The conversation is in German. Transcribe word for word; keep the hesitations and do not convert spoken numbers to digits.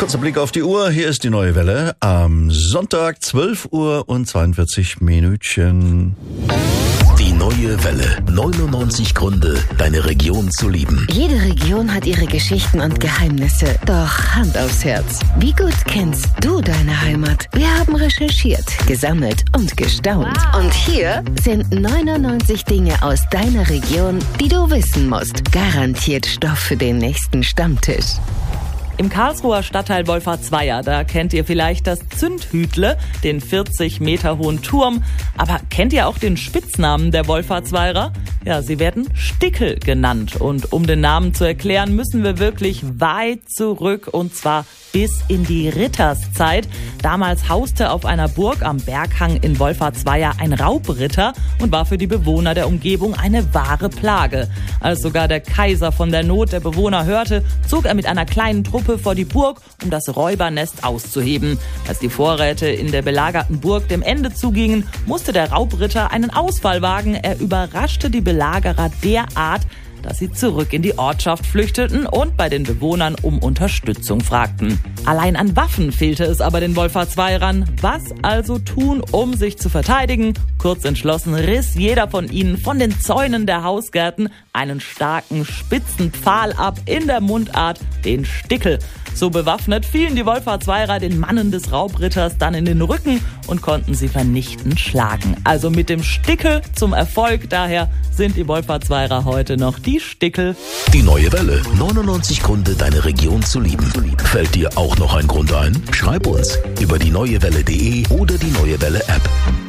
Kurzer Blick auf die Uhr. Hier ist die Neue Welle am Sonntag, zwölf Uhr und zweiundvierzig Minütchen. Die Neue Welle. neunundneunzig Gründe, deine Region zu lieben. Jede Region hat ihre Geschichten und Geheimnisse. Doch Hand aufs Herz. Wie gut kennst du deine Heimat? Wir haben recherchiert, gesammelt und gestaunt. Und hier sind neunundneunzig Dinge aus deiner Region, die du wissen musst. Garantiert Stoff für den nächsten Stammtisch. Im Karlsruher Stadtteil Wolfratz-Weiher, da kennt ihr vielleicht das Zündhütle, den vierzig Meter hohen Turm. Aber kennt ihr auch den Spitznamen der Wolfratz-Weiher? Ja, sie werden Stickel genannt. Und um den Namen zu erklären, müssen wir wirklich weit zurück, und zwar bis in die Ritterszeit. Damals hauste auf einer Burg am Berghang in Wolfratz-Weiher ein Raubritter und war für die Bewohner der Umgebung eine wahre Plage. Als sogar der Kaiser von der Not der Bewohner hörte, zog er mit einer kleinen Truppe vor die Burg, um das Räubernest auszuheben. Als die Vorräte in der belagerten Burg dem Ende zugingen, musste der Raubritter einen Ausfall wagen. Er überraschte die Belagerer derart, dass sie zurück in die Ortschaft flüchteten und bei den Bewohnern um Unterstützung fragten. Allein an Waffen fehlte es aber den Wolfratz-Weihern. Was also tun, um sich zu verteidigen? Kurz entschlossen riss jeder von ihnen von den Zäunen der Hausgärten einen starken, spitzen Pfahl ab, in der Mundart den Stickel. So bewaffnet fielen die Wolfratz-Weiher den Mannen des Raubritters dann in den Rücken und konnten sie vernichtend schlagen. Also mit dem Stickel zum Erfolg, daher sind die Wolfratz-Weiher heute noch die Stickel. Die Neue Welle. neunundneunzig Gründe, deine Region zu lieben. Fällt dir auch noch ein Grund ein? Schreib uns über die neuewelle punkt de oder die Neue Welle App.